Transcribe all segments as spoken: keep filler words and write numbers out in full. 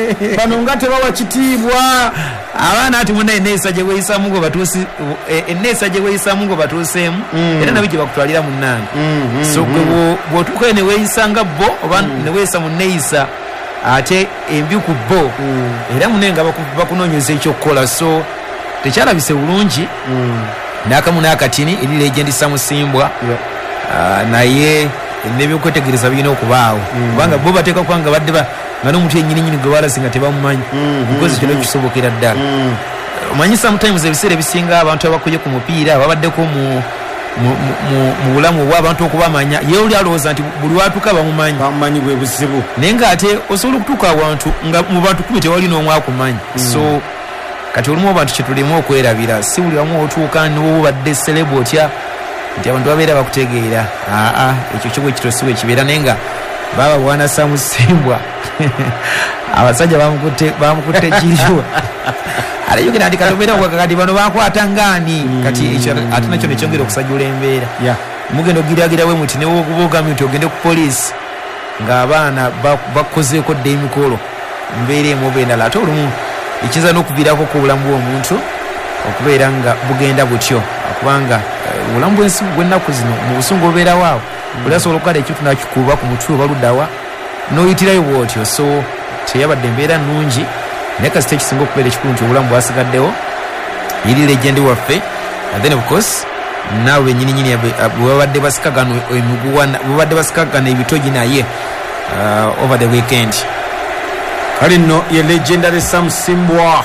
bano nga tebawa kitiibwa abaana ati muna enneeyisa gye weeyisamu ngo batuusi enneeyisa gye weeyisamu ngo batuuseemu era nabyo gye bakutwalira mu nnange so gwe bw'otuuka ne weeyisa nga bo oba ne weeyisa mu nneeyisa ate embi ku bo era mune nga bakunoonyeza ekyokukola so tekyalabise bulungi n'akamu n'akatini eri Legend Samusimbwa naye n'ebyokwetegereza birina okubaawo kubanga bo bateeka kuba nga badde nga n'omuntu yennyininyini gwe balasi nga tebamumanyi because kino kisobokera ddala omanyi sometimes ebiseera ebisinga abantu abakoye ku mupiira babaddeko mu mu bulamu obw'abantu okubamanya ye oli alowooza nti buli watuuka bamumanyi bamumanyi bwe buzibu naye ng'ate osobola okutuuka awantu nga mu bantu kumi tewali n'omu akumanyi so kati olumu abantu kyetulemu okwerabira si buli wamu otuuka niwo badde selebo otya nti abantu babeera bakutegeera aa ekyo kyo bwe kito si bwe kibeera naye nga baba bwana Samusimbwa abasajja bamukutte kiriwa alayogera nti katobeera kati bano bakwata ngaani kati ekyo ate nakyo nekyongera okusajjula embeera mugenda ogiragirawe muti newogamye nti ogende ku poliisi ng'abaana bakozeeko dde emikolo mbeera emu oba endala ate olumu ekiza n'okuviirako ku bulamu bw'omuntu okubeera nga bugenda butyo kubanga obulamu bw'ensi bw'ennaku zino mu busungu obeerawo awo buli asobola okukala ekintu nakikuba ku mutwe oba luddawa n'oyitirayo bw'otyo so teyabadde embeera nnungi naye kasita ekisinga okubeera ekikulu nti obulamu bwasigaddewo eri Legend waffe and then of course naawe bennyininyini bwebabadde basikagano emiguwa bwebabadde basikagano ebitogi naye over the weekend kale nno ye Legendary Samusimbwa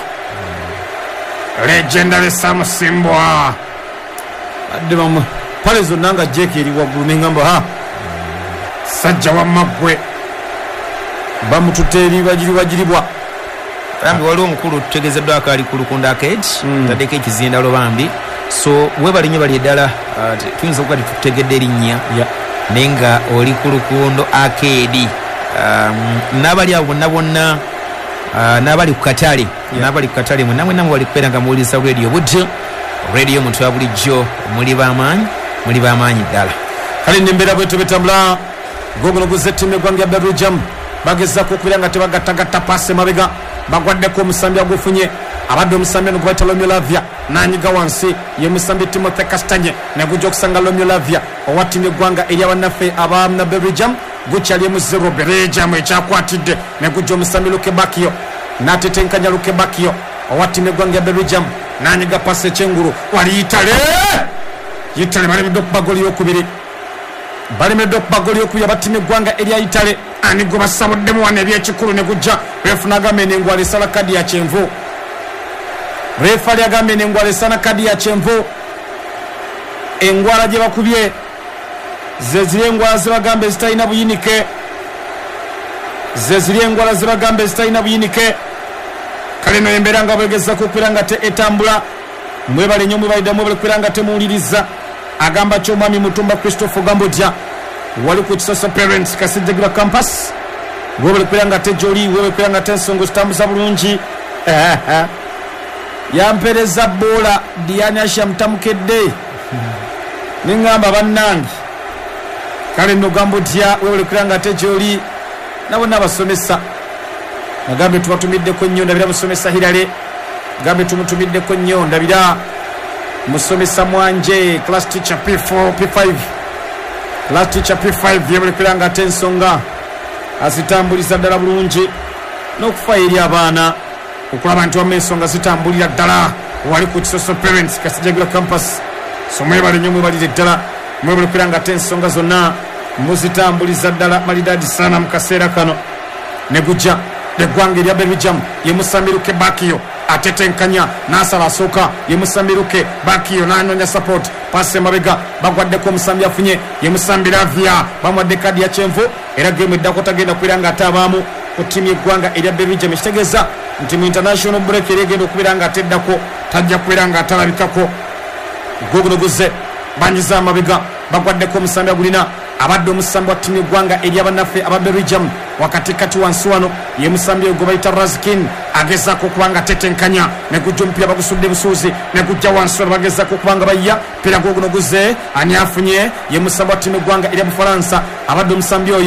Legendary Samusimbwa adde bamu pale zonna nga Jake eri waggulu neŋŋamba ha sajja wamaggwe bamututte eri bagiribwa bambi waliwo omukulu tutegezeddwa akaali ku Lukunda Arcade taddeko ekizinda Lubambi so webalinye bali eddala tuyinza okuba titutegedde erinnya naye nga oli ku Lukundo Arcade n'abali abo bonna bonna n'abali ku katale n'abali ku katale mwenna mwenna mubali kubeera nga muwuliriza radio budde radio muntu wa bulijjo muli b'amaanyi muli b'amaanyi ddala kale nembeera bwetu betambula gogono guze ttimu eggwanga ya Belgium bagezaako okubeera nga tebagattagatta paasi mabega bagwaddeko omusambi agufunye abadde omusambi ono gubaita Lomio Lavia nanyiga wansi ye musambi Timothy Kastanye negujja okusanga Lomio Lavia owa ttimu eggwanga eri abannaffe abana Belgium gukyali emu zero Belgium ekyakwatidde negujja omusambi Luke Bakio n'atetenkanya Luke Bakio owa ttimu eggwanga ya Belgium nanyiga paasi ekyengulu wali Itale Itale balemedde okuba goli yokubiri balemedde okuba goli yokubiri abattimu eggwanga erya Itale ani gwe basabuddemu wano ebyekikulu ne gujja refu n'agambye n'engwala esala kadi ya kyenvu refu ali agambye n'engwala esala kadi ya kyenvu engwala gye bakubye ze ziri engwala ze bagambe zitalina buyinike ze ziri engwala ze bagambe zitalina buyinike kale no embeera nga bwegezaako okubeera nga te etambula mwebale nnyo mwebaliddamu ebale okubeera nga temuwuliriza agamba ky'omwami Mutumba Christopher Gambodya wali ku Kisoso Parents Kasijjagirwa campus webale okubeera nga te joli webale okubeera nga te ensonga zitambuza bulungi yampereza boola Diane Asha mutamukedde neŋŋamba bannange kale nno Gambodya webale okubeera nga te joli nabo n'abasomesa nagambe tubatumiddeko nnyo ndabira musomesa Hirale gambe tumutumiddeko nnyo ndabira musomesa Mwanje class teacher P four P five class teacher P five yebale okubeera nga te ensonga azitambuliza ddala bulungi n'okufa eri abaana okulaba nti wamma ensonga zitambulira ddala wali ku Kisoso Parents Kasijjagirwa campus so mwebale nnyo mwebalire ddala mwebale okubeera nga te ensonga zonna muzitambuliza ddala malidaadi sana mu kaseera kano ne gujja eggwanga erya Belgium ye musambi Luke Bakio atetenkanya n'asala asooka ye musambi Luke Bakio n'anoonya support paasi emabega bagwaddeko omusambi afunye ye musambi Lavia bamuwadde kadi ya kyenvu era geemu eddako tagenda kubeera nga ataabaamu ku ttiimu y'eggwanga erya Belgium ekitegeeza nti mu international break eri egenda okubeera nga ateddako tajja kubeera nga atalabikako gogunoguze banyiza amabega bagwaddeko omusambi agulina abadde omusambi wa ttiimu y'eggwanga eri abannaffe aba Belgium wakati kati wansi wano ye musambi gwe bayita Razkin agezaako okuba nga tetenkanya ne gujja omupiira bagusudde busuuzi ne gujja wansi wano bagezaako okuba nga bayya mpira gwoguno guze ani afunye ye musambi wa ttiimu y'eggwanga eri Bufalansa abadde omusambi oyo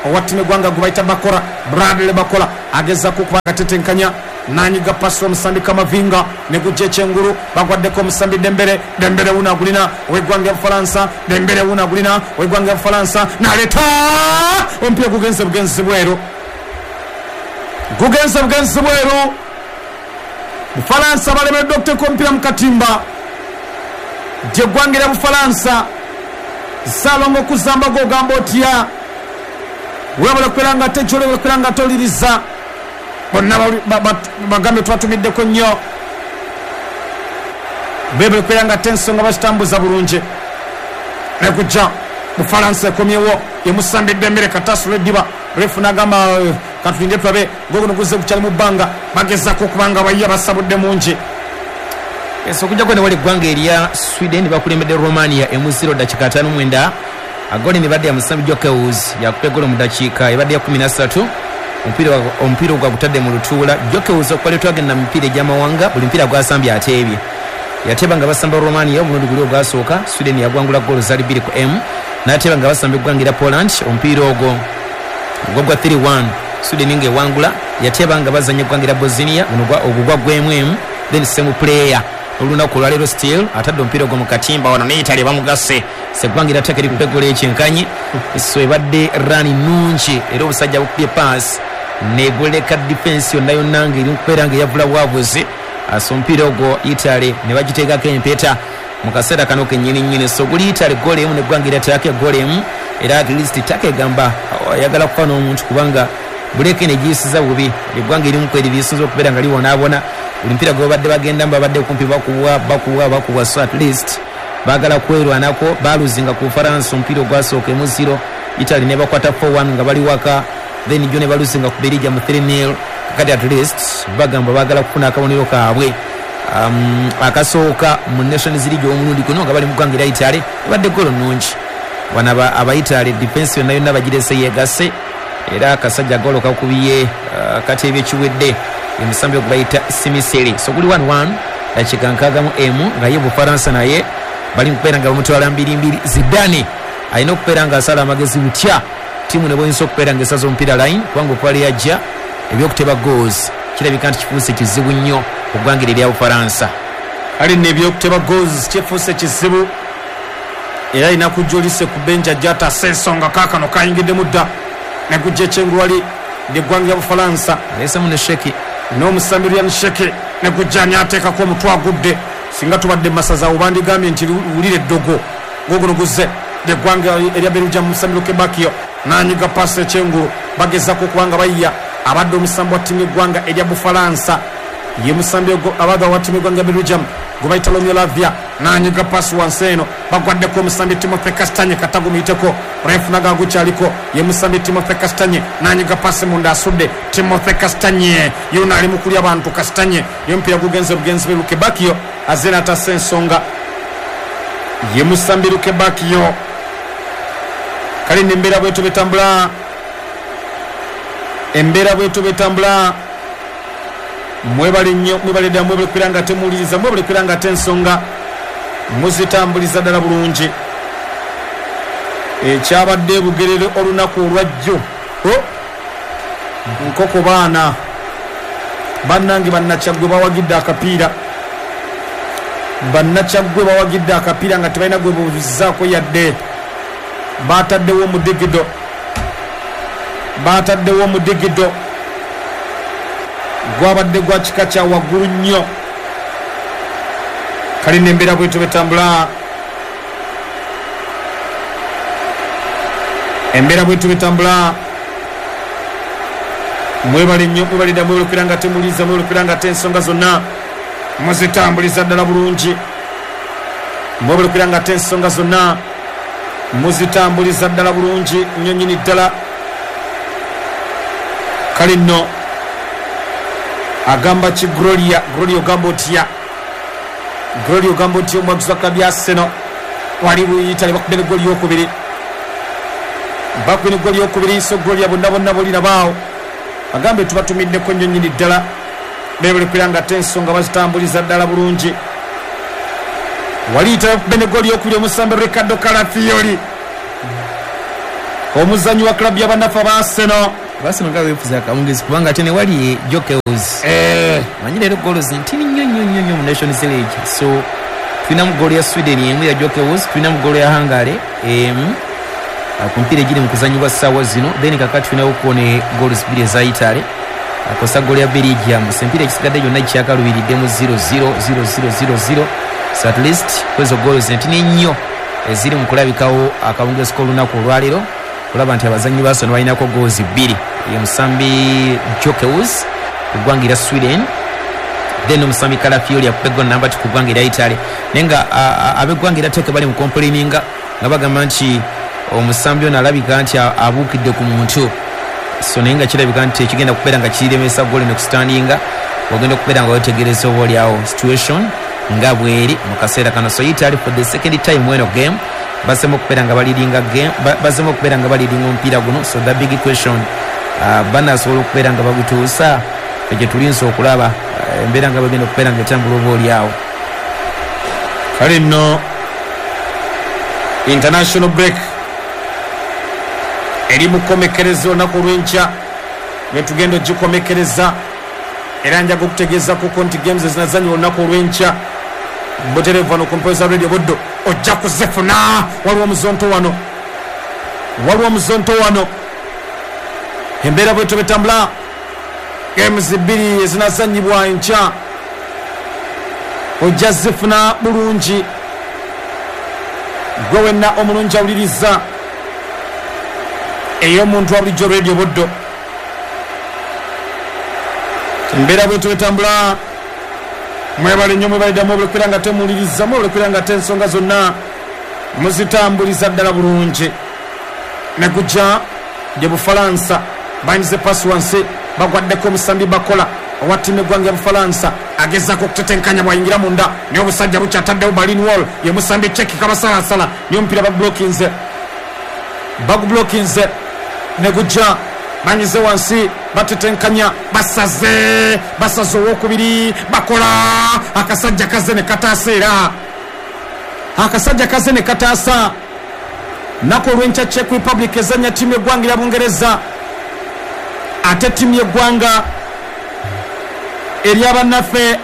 owattima eggwanga gubaita Bakola Bradley Bakola ageza kukuba akatetenkanya nanyiga pasi omusambi Kamavinga ne gujja ekyengulu bagwaddeko omusambi Dembele Dembele wuna agulina ow'eggwanga ya Bufalansa Dembele wuna agulina ow'eggwanga ya Bufalansa n'aleeta omupiira gugenze bugenzi bweru gugenze bugenzi bweru Bufalansa balemeddwa okuteeka omupiira mu katimba gy'eggwanga lya Bufalansa Salongo kuzamba gogamba otya webale kweranga tejole webale kweranga toliriza bonna bagambe twatumiddeko nnyo bebale kweranga tensonga bakitambuza bulungi nekujja Bufalansa ekomyewo yemusambidde emmere katasula eddiba refu n'agamba katulinde tulabe gogono guzze kukyali mu bbanga bagezako okubanga bayiya basabudde mungi eso kujjako ne wali eggwanga erya Sweden bakulembedde Romania emu zero dakiika ataano mu mwenda agole mibadde ya musambi Jokeus yakupa egolo mu dakiika ebadde ya kumi na ssatu omupiira gwagutadde mu lutuula Jokeus okuba twagenda mu mipiira egy'amawanga buli mupiira gwasambye ateebye yateeba nga basamba Romania omulundi guli ogwasooka Sweden yagwangula golo zaali bbiri ku emu n'ateeba nga basamba eggwanga erya Poland omupiira ogwo ogwo gwa three one Sweden ng'ewangula yateeba nga bazanya eggwanga erya Bosnia ogwo gwa gwemu emu then semu player olunaku olwaleero still atadde omupiira ogwo mu katimba wano ne Italy bamugase seggwanga erateeka erikupa eggola ekyenkanyi so ebadde rani nungi era obusajja bukubye pass negoleka defense yonna yonna ng'eri mukubeera nga eyavula bwabuzi asa omupiira ogwo Italy ne bagiteekako empeta mu kaseera kano kennyini nnyini so guli Italy gola emu neggwanga erateekako eggola emu era at least taka egamba ayagala kufa n'omuntu kubanga buleke ne giyisiza bubi eggwanga erimu kweri lisinza okubeera nga liwonaabona buli mpira gwe babadde bagenda babadde kumpi bakuwa bakuwa bakuwa so at least bagala kwerwanako baluzinga ku Faransa omupiira ogwasooka emu zero Italy ne bakwata four one nga bali waka then jo ne baluzinga ku Belgium mu three nil kakati at least bagamba bagala kufuna akabonero kaabwe um, akasooka mu Nations League omulundi guno nga bali mu ggwanga erya Italy babadde golo nnungi wana aba Italy defense yonna yonna bagirese yeegase era akasajja golo kakubiye uh, kateebye ekiwedde emusambi okubayita Simiseri so guli one one dakiika nkaaga mu emu nga ye Bufalansa naye bali mukubeera nga bamutwala mbiri mbiri Zidane alina okubeera nga asala amagezi butya tiimu ne bwoyinza okubeera nga esaza omupiira line kubanga okwali yajja ebyokuteba goals kirabika nti kifuuse kizibu nnyo oggwanga erya Bufalansa ali n'ebyokuteba goals kifuuse kizibu era alina kujja olise ku benja ajja atasa ensonga kaakano kayingiddemu dda ne kujja ekyengulu wali ly'eggwanga lya Bufalansa aleesemu ne Sheki n'omusambi Ryan Sheki ne kujja ani ateekako omutwe agudde singa tubadde masaza abo bandigambye nti wulire eddogo gogono guzze ly'eggwanga erya Belgium musambi Lukebakio n'anyiga paasi ekyengulu bagezako okubanga bayiya abadde omusambi wa ttiimu eggwanga erya Bufalansa ye musambi abadde wa ttiimu eggwanga Belgium gwe bayita Romeo Lavia n'anyiga paasi wansi eno bagwaddeko omusambi Timothy Kastanye katagumuyiteko refu naga gukyaliko ye musambi Timothy Kastanye n'anyiga paasi munda asudde Timothy Kastanye yona ali mu kulya abantu Kastanye ye mupiira gugenze bugenzi be Lukebakio azze n'atassa ensonga ye musambi Lukebakio kali n'embeera bwetu betambula embeera bwetu betambula mwebale nnyo mwebale ddala mwebale kwera nga temuwuliriza mwebale kwera nga tensonga muzitambuliza ddala bulungi ekyabadde bugerere olunaku olwajjo nkoko baana bannange bannakyaggwe bawagidde akapiira bannakyaggwe bawagidde akapiira nga tebalina gwe buuzizaako yadde bataddewo omudigido bataddewo omudigido gwabadde gwa kika kya waggulu nnyo kali n'embeera bwetu betambula embeera bwetu betambula mwebale nnyo mwebale ddala mwebale kwera nga temuliza mwebale kwera nga tensonga zonna muzitambuliza ddala bulungi mwebale kwera nga tensonga zonna muzitambuliza ddala bulungi nnyo nnyini ddala kali nno agamba ki Gloria Gloria ogamba otya Gloria ogamba otya omwagizi wa klabu ya Arsenal wali Italy bakubye n'eggoli y'okubiri bakubye n'eggoli y'okubiri so Gloria bonna bonna bolirabaawo agambe tubatumiddeko nnyo nnyini ddala beebale kwera nga tensonga bazitambuliza ddala bulungi wali Italy bakubye n'eggoli y'okubiri omusambi Ricardo Calafiori omuzanyi wa klabu y'abannafu aba Arsenal Arsenal nga beefuza akawungezi kubanga ate ne wali Jokers eh manyi leero goals ntini nnyo nnyo nnyo nnyo mu Nations League so tulina mu goal ya Sweden emu ya Jokers tulina mu goal ya Hungary emu ku mpira egiri mu kuzanyibwa ssaawa zino then kakati tulinawo ne goals bbiri eza Italy akosa goal ya Belgium sempira ekisigadde yonna kyakaluubiriddemu zero zero zero zero zero zero so at least kwezo goals ntini nnyo eziri mu kulabikawo akawungezi k'olunaku olwaleero kulaba nti abazanyi ba Arsenal balinako goals bbiri ye musambi Jokers kugwangira Sweden then omusambi Calafiori yakupegwa namba two kugwangira Italy nenga abegwangira teke bali mu complaininga nga bagamba nti omusambi ono alabika nti abuukidde ku muntu so nenga kirabika nti ekigenda kubeera nga kiremesa gole ne kustandinga ogenda okubeera nga wetegereza oba oliawo situation nga bweri mu kaseera kano so Italy for the second time weno game basema okubeera nga balidinga game basema okubeera nga balidinga omupiira guno so the big question uh, banasobola okubeera nga bagutuusa ekyo tulinza okulaba uh, embeera nga bagenda okubeera nga etambula oba oliawo kale nno international break eri mukomekereza olunaku olw'enkya netugenda ogikomekereza era njaga okutegeeza ku conti games ezinazanywa olunaku olw'enkya boterevu wano kompoza radio boddo ojja kuzifuna waliwo omuzonto wano waliwo omuzonto wano embeera bweto betambula games bbiri ezinazanyibwa enkya ojja zifuna bulungi gwe wenna omulungi awuliriza ey'omuntu wa bulijjo radio boddo embeera bwetu betambula mwebale nnyo mwebaliddamu obulekwera nga temuwuliriza obulekwera nga te ensonga zonna muzitambuliza ddala bulungi ne gujja gye Bufalansa banyize pasi wansi bagwaddeko omusambi bakola owa ttiimu eggwanga ya Bufalansa agezaako okutetenkanya bwayingira munda naye obusajja bukyataddewo Berlin Wall ye musambi cheki kabasalasala niyo omupiira bagublokinze bagublokinze ne gujja banyize wansi batetenkanya basaze basaze owokubiri bakola akasajja kaze ne kataasa era akasajja kaze ne kataasa nako olw'enkya Czech Republic ezanya ttiimu eggwanga lya Bungereza ate ttiimu yeggwanga eryabannaffe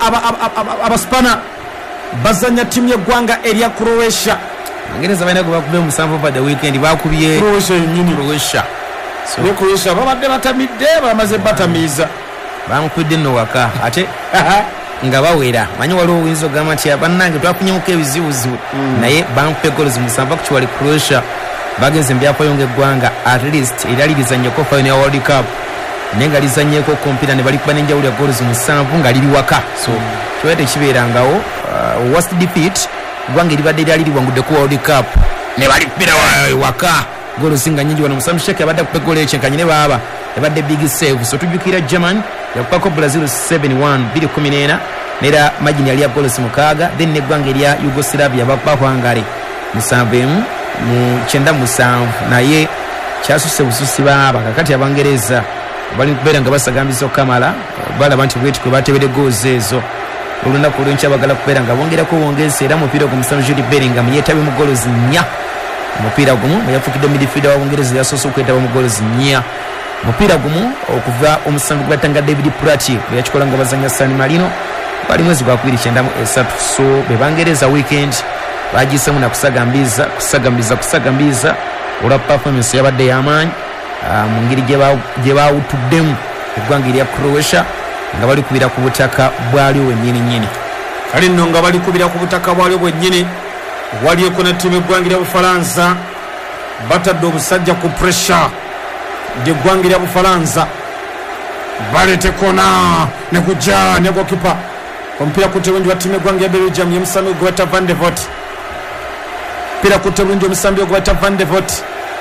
abaspana bazanya ttiimu yeggwanga erya Croatia Bungereza balina gwe bakubye musanvu over the weekend bakubye Croatia yennyini Croatia so ne Croatia babadde batamidde bamaze batamiiza bamukubidde nno waka ate nga bawera manyi waliwo oyinza okugamba nti bannange twafunyemuko ebizibuzibu naye bamukupe goals musanvu actually Croatia bagenze mbyapayonga eggwanga at least era lirizanyeko final ya World Cup naye nga lizanyeko kompira ne balikuba n'enjawulo ya goals musanvu nga liri waka so kibaate kibeerangawo worst defeat eggwanga eribadde lyali liwangudde ku World Cup ne balikupira waka goals nga nyingi wano musambi Sheke abadde akupe goal ekyenkanye ne baaba ebadde big save so tujjukira German yakupako Brazil seven one two kumi n'ena nera magini yali ya goals mukaaga then neggwanga erya Yugoslavia bapa Hungary musanvu emu mu kyenda musanvu naye kyasuse bususi baaba kakati Abangereza bali kubeera nga basagambiza okamala balaba nti bweti kwe batebedde goals ezo olunaku olw'enkya bagala kubeera nga bongerako bwongezi era mupiira gwo musanvu Jude Bellingham yeetabye mu goals nnya mupiira gumu yafukidde midfielder wa Bungereza yasoose okwetaba mu goals nnya mupiira gumu okuva omusanvu gwe batanga David Pratt bwe yakikola nga bazanya San Marino bali mwezi gwa kubiri kyenda mu esatu so be Bangereza weekend bagisemu na kusagambiza kusagambiza kusagambiza olwa performance yabadde y'amaanyi mu ngeri gye baawutuddemu eggwanga erya Croatia nga bali kubira ku butaka bwalyo bwennyini nnyini kale nno nga bali kubira ku butaka bwalyo bwennyini walyeko ne ttiimu eggwanga erya Bufalansa batadde omusajja ku pressure ly'eggwanga erya Bufalansa balete kona ne kujja ne gokipa omupiira kutte bulungi wa ttiimu eggwanga ya Belgium ye musambi ogweta Van de Voort omupiira kutte bulungi omusambi ogweta Van de Voort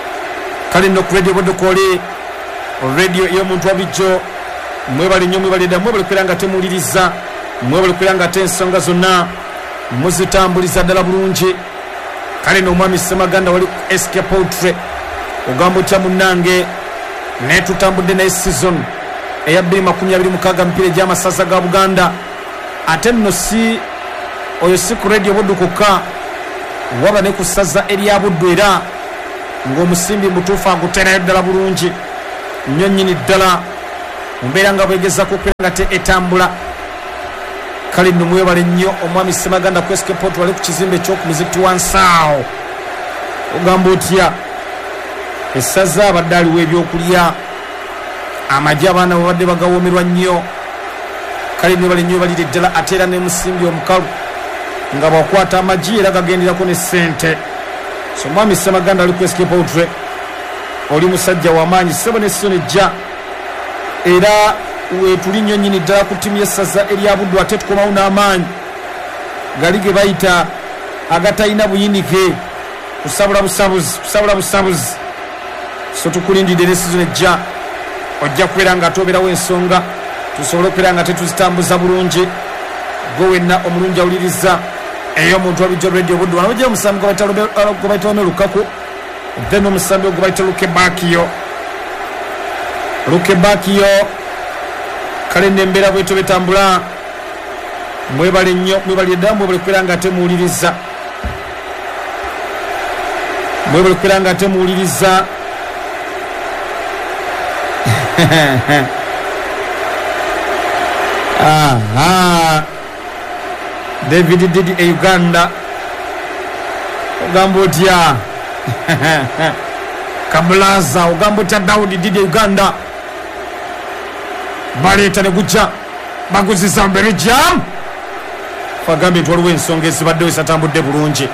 kale nno ku radio bodokoli radio ey'omuntu wa bijjo mwebali nnyo mwebalidda mwebali kubeera nga temuwuliriza mwebali kubeera nga ate ensonga zonna muzitambuliza ddala bulungi kale n'omwami Ssemaganda wali S K Poultry ogamba otya munnange naye tutambudde naye season eya bbiri makumi abiri mukaaga mipiira egy'amasaza ga Buganda ate nno si oyo si ku radio Buddu kokka waba ne ku ssaza erya Buddu era ng'omusimbi mutuufu aguterayo ddala bulungi nnyo nnyini ddala mumbeera nga bwegezako okubeera nga te etambula. Kale nno mwebale nnyo omwami Semaganda ku Escape wali ku kizimbe eky'okumuzikiti wansaawo. Ogamba otya essaza abadde aliwo ebyokulya amagi abaana babadde bagawoomerwa nnyo. Kale mwebale nnyo balire ddala ate era ne musimbi omukalu nga bwakwata amagi era gagenderako ne ssente. So mwami Semaganda ali ku Escape Outre oli musajja w'amaanyi ssebo n'essiso nejja era wetuli nnyo nnyini ddala ku ttiimu y'essaza erya Buddu ate tukomawo n'amaanyi gali ge bayita agatalina buyinike kusabula busabuzi kusabula busabuzi. So tukulindidde n'essizo nejja ojja kubeera nga atooberawo ensonga tusobole okubeera nga tetuzitambuza bulungi gwe wenna omulungi awuliriza ey'omuntu wa Bijjo Radio Buddu wano ojja omusambi gwe bayita Lome Lukaku then omusambi gwe bayita Luke Bakiyo Luke Bakiyo. Kale n'embeera bwetyo betambula mwebale nnyo mwebale ddala mwebale kubeera nga temuwuliriza mwebale kubeera nga temuwuliriza. Aha David Didi e Uganda ogamba otya Kabulaza ogamba otya Daudi Didi e Uganda baleeta ne gujja baguziza mbere jam fagambye nti waliwo ensonga ezibaddewo ezisatambudde bulungi.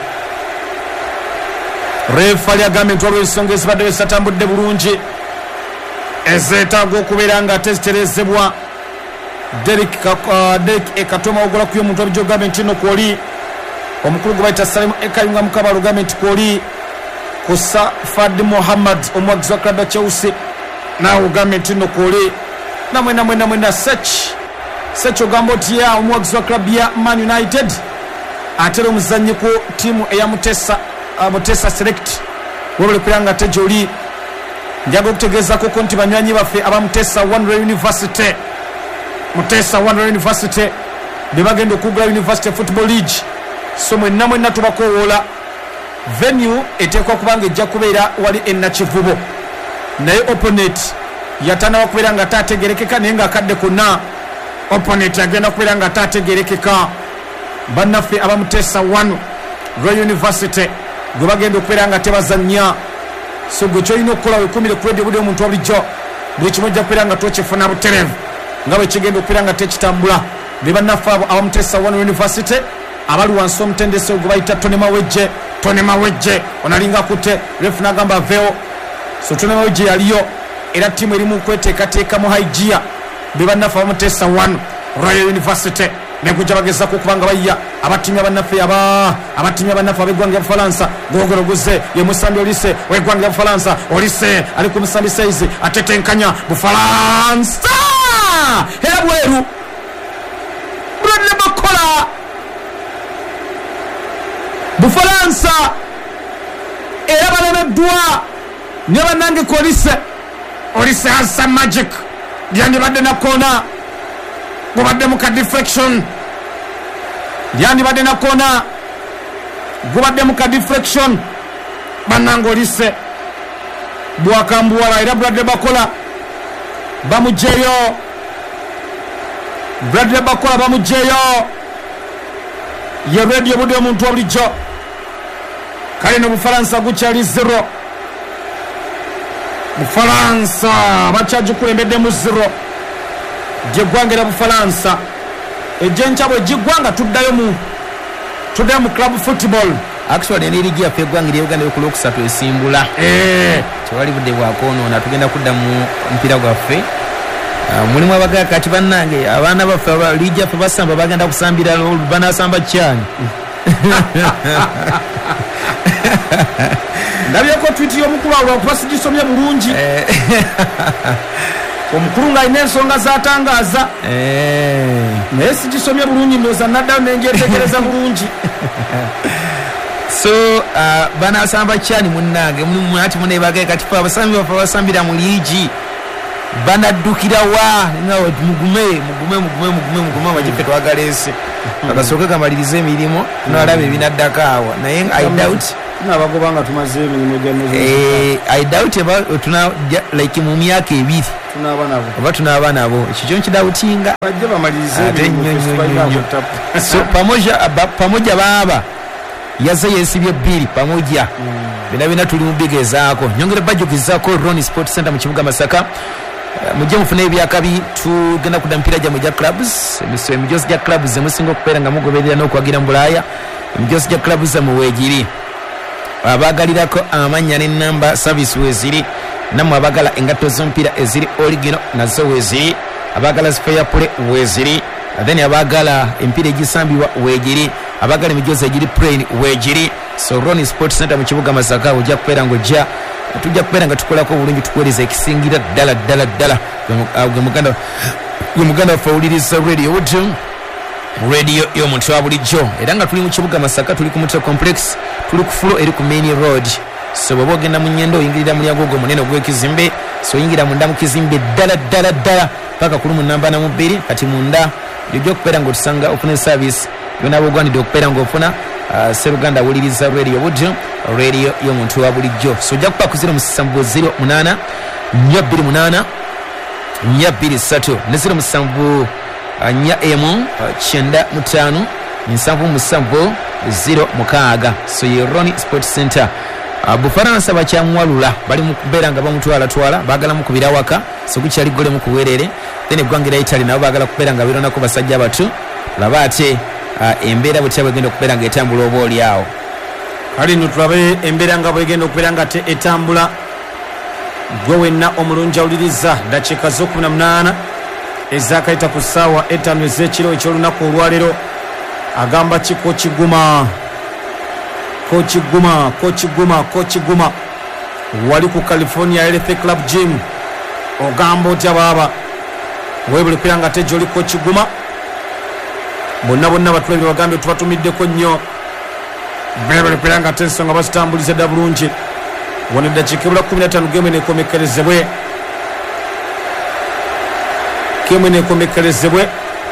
Refali agambye nti waliwo ensonga ezibaddewo ezisatambudde bulungi ezeetaaga okubeera nga teziterezebwa. Derek Ekatoma ogola kuyo omuntu abijja ogambye nti no kwoli omukulu gwe bayita Salimu Ekayunga Mukabalo ogambye nti kwoli kusa Fadi Muhammad omuwagizi wa klabu ya Chelsea naawe ogambye nti no kwoli namwena mwena mwena Sech Sech ogamba otya omuwagizi wa klabu ya Man United atera omuzannyi ku ttiimu eya Mutesa uh, Mutesa Select wabale kubeera nga te gy'oli njaga okutegeezako ko nti banywanyi baffe aba Mutesa One University Mutesa One University be bagenda okugula University Football League. So mwenna mwenna tubakowoola venue eteekwa kubanga ejja kubeera wali e Nakivubo naye opponent yatanawa kubeera nga taategerekeka naye nga akadde konna opponent agenda kubeera nga taategerekeka. Bannaffe aba Mutesa One Royal University gwe bagenda okubeera nga tebazannya. So gwe kyolina okukola wekumire ku radio buli omuntu wabulijjo buli kimu ojja kubeera nga twekifuna butereevu nga bwe kigenda okubeera nga tekitambula. Be bannaffe abo aba Mutesa One University abali wansi omutendesi gwe bayita Tony Mawejje. Tony Mawejje onalinga akutte refu n'agamba veo. So Tony Mawejje yaliyo era ttiimu erimu kweteekateeka mu haigia. Be bannaffe aba Mutesa One Royal University negujja bagezako okubanga bayya abatimya bannaffe aba abatimya bannaffe ab'eggwanga lya Bufalansa gogolo guze ye musambi Olise w'eggwanga lya Bufalansa. Olise ali ku musambi saizi atetenkanya Bufalansa era bweru Bradley Bakola Bufalansa era balemeddwa ne bannange ku Olise. Olise has some magic lyandibadde na kona gubadde mu ka deflection lyandibadde na kona gubadde mu ka deflection bannange Olise bwakambuwala era Bradley Bakola bamugjeyo Bradley Bakola bamugjeyo ye radio budde omuntu obulijjo. Kale no Bufalansa gukyali zero. Bufalansa bakyagikulembedde mu zero gyeggwanga era Bufalansa ejjenca bwe giggwanga tuddayo mu tuddayo mu club football. Actually ne ligi yaffe eggwanga lya Uganda yokulo okusatu esimbula eh tewali budde bwakonoona tugenda kudda mu mpira gwaffe. Uh, mulimu abagaa kati bannange abaana baffe ligi yaffe basamba bagenda kusambira banasamba kyani ndabyeko twiti y'omukulu awo okuba sigisomye bulungi omukulu ng'alina ensonga z'atangaaza naye sigisomye bulungi ndowooza naddayo nenjetegereza bulungi. So uh, banasamba kyani munnange ati muneebagaye kati fe abasambi baffe abasambira mu liigi banaddukira wa ngawe mugume mugume mugume mugume mugume abajiffe twagala ensi agasooke gamalirize emirimu n'alaba ebinaddako awo naye I doubt tunabagobanga tumaze emirimu gya eh I doubt about tuna like mu myaka ebiri tunaba nabo oba tunaba nabo ekyo nkidautinga bajja bamalize so pamoja pamoja baba yaza yesibye bili pamoja bina bina tuli mubigezaako nyongere bajukizako Ronnie Sports Center mu kibuga Masaka mujje mufune ebyakabi tugenda kudampira jya mujja clubs emiswe emijose jya clubs emusingo kupera nga mugoberera n'okwagira mu Bulaya emijose jya clubs mu Wegiri abagalirako amanya ne number service weziri namwe abagala engato z'ompira eziri original nazo weziri abagala spare play weziri then abagala empira egisambibwa wegiri abagala emijose egiri plain wegiri so Ronnie Sports Center mu kibuga Masaka ojja kupera ngo jja tujja kupera nga tukolako bulungi tukuwereza ekisingira ddala ddala ddala gwe muganda gwe muganda fawuliriza radio wotu radio y'omuntu wa bulijjo era nga tuli mu kibuga Masaka tuli ku Mutwe Complex tuli ku floor eri ku main road so bw'oba ogenda mu nnyendo oyingirira mulyango ogwo munene ogw'ekizimbe so oyingira munda mu kizimbe ddala ddala ddala paka kuli mu namba na mu bbiri kati munda ojja okupera ng'otusanga ofuna service yona bw'ogwanidde okupera ng'ofuna Uh, Seruganda awuliriza radio wotu radio y'omuntu wa bulijjo so ojja kupa ku zero musanvu zero munana nnya bbiri munana nnya bbiri ssatu ne zero musanvu nnya emu kyenda mutaano nsanvu musanvu zero mukaaga so ye Ronnie Sports Center uh, Bufaransa bakyamuwalula bali mu kubeera nga bamutwalatwala baagala mu kubira waka so kukyali gole mu kuweerere then eggwanga lya Italy nabo baagala kubeera nga bironako basajja batu laba ate Uh, embeera bwetya bwegenda okubeera nga etambula oba oli awo kale nno tulabe embeera nga bwegenda okubeera nga te etambula gwe wenna omulungi awuliriza ddakiika z'okumi na munaana ezakayita ku ssaawa etaano ez'ekiro eky'olunaku olwaleero agamba ki kokiguma kokiguma kokiguma kokiguma wali ku California Health Club Gym ogamba otya baaba webuli kubeera nga te gy'oli kokiguma bonna bonna batulabire bagambye tubatumiddeko nnyo bebale kubeera nga ate ensonga bazitambuliza dda bulungi wano eddakiika ebula kumi na ttaano gemu eneekomekerezebwe gemu eneekomekerezebwe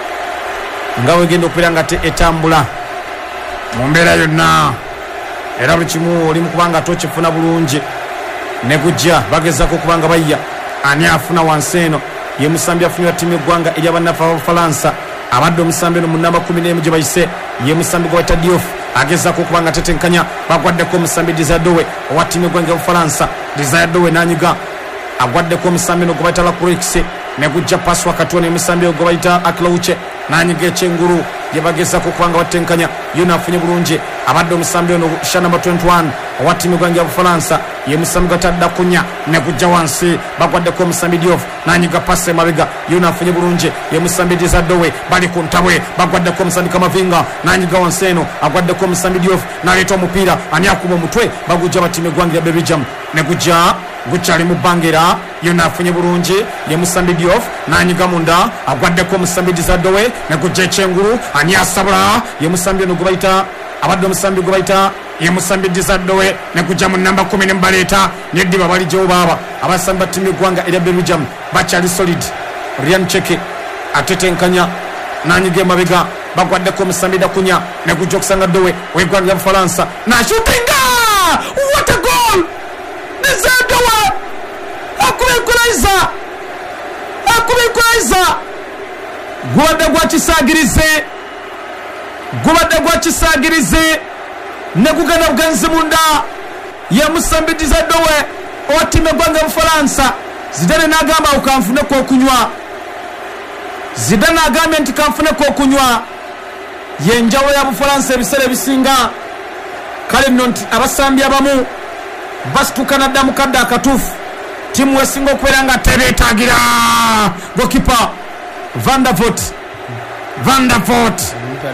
nga wegenda okubeera nga te etambula mu mbeera yonna era buli kimu oli mu kuba nga tokifuna bulungi ne gujja bagezaako okuba nga bayya ani afuna wansi eno ye musambi afunira ttiimu eggwanga ery'abannafu abafalansa abadde omusambi eno mu namba kumi n'emu gye bayise ye musambi gwe bayita Diouf agezaako okuba nga tetenkanya bagwaddeko omusambi Desire Doué owa ttiimu eggwanga y'Obufalansa Desire Doué n'anyiga agwaddeko omusambi eno gwe bayita Lacroix ne gujja paasi wakati ono emusambi gwe bayita Aklauche n'anyiga ekyengulu ye bagezaako okuba nga batenkanya yo naafunye bulungi abadde omusambi ono sha namba twenty-one owa ttiimu eggwanga y'Obufalansa ye musambi gwe bayita Dakunya ne gujja wansi bagwaddeko omusambi Diouf n'anyiga paasi emabega yo naafunye bulungi ye musambi Desire Doué bali ku ntabwe bagwaddeko omusambi Kamavinga n'anyiga wansi eno agwaddeko omusambi Diouf n'aleeta omupiira ani akuba omutwe bagujja batiimu eggwanga ya Belgium ne gujja gukyali mu bbangera yo naafunye bulungi ye musambi Diouf n'anyiga munda agwaddeko omusambi Desire Doué ne gujja ekyengulu ani asabula ye musambi ono gwe bayita abadde omusambi gwe bayita ye musambi Desire Doué ne gujja mu namba kumi ne mbaleeta neddiba bali gyewo baaba abasambi ba ttiimu eggwanga erya Belgium bakyali solid Ryan Cheke atetenkanya n'anyiga emabega bagwaddeko omusambi Dakunya ne gujja okusanga Doué w'eggwanga lya Bufalansa n'ashutinga what a goal Desire Doué akuba ekulaiza akuba ekulaiza gubadde gwa kisaagirize gubadde gwa kisaagirize ne gugenda bugenzi munda ye musambi Desire Doué owa ttiimu eggwanga y'Obufalansa Zidane n'agamba awo kanfuneko okunywa Zidane agambye nti kanfuneko okunywa yenjawulo ya Bufalansa ebiseera ebisinga kale nno nti abasambi abamu basituka nadda mu kadde akatuufu ttiimu wesinga okubeera nga tebeetaagira gokipa Van der Voort Van der Voort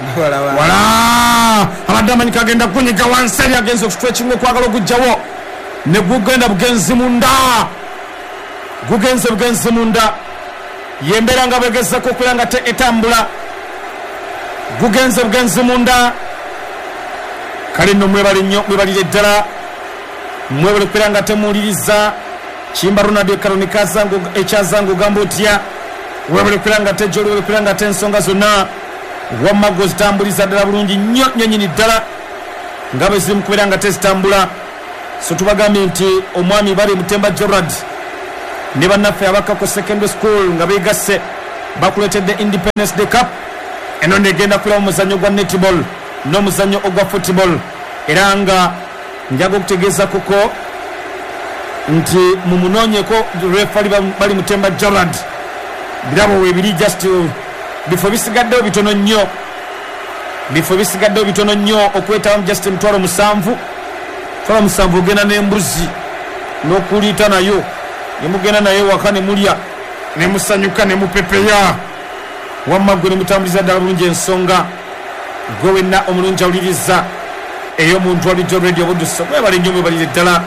wala abadde amanyika agenda kunyiga wansi eri agenza okutwa ekimu okwagala okugjawo ne gugenda bugenzi munda gugenze bugenzi munda yembeera nga bwegezako okubeera nga te etambula gugenze bugenzi munda kale nno mwebale nnyo mwebalire ddala mwebale okubeera nga temuwuliriza Kimba Ronald Ekaronika ekyazangu ogamba otya webale okubeera nga te gyoli webale okubeera nga te ensonga zonna wamma gwe zitambuliza ddala bulungi nnyo nnyo nnyini ddala nga bwe ziri mu kubeera nga tezitambula. So tubagambye nti omwami bali Mutemba Gerard ne bannaffe abakako secondary school nga beegasse bakuletedde Independence Day Cup. Eno negenda kulaba omuzannyo gwa netball n'omuzannyo ogwa football, era nga njaga okutegeeza kuko nti mumunoonyeko refali bali Mutemba Gerard birabo webiri just bifo bisigaddewo bitono nnyo bifo bisigaddewo bitono nnyo okwetamu just emitwalo musanvu twala musanvu ogenda n'embuzi n'okuliita nayo ne mugenda nayo waka ne mulya ne musanyuka ne mupepeya wamma gwe ne mutambuliza ddala bulungi ensonga gwe wenna omulungi awuliriza ey'omuntu walijo radio buduso mwebale nnyo mwebalire ddala